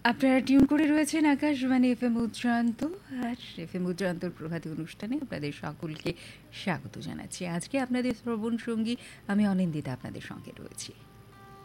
আপনারা টিউন করে রয়েছেন আকাশবাণী এফএম উচ্চান্ত, আর এফএম উচ্চান্তর প্রভাতী অনুষ্ঠানে আপনাদের সকলকে স্বাগত জানাচ্ছি। আজকে আপনাদের শ্রবণ সঙ্গী আমি অনিন্দিতা আপনাদের সঙ্গে রয়েছি।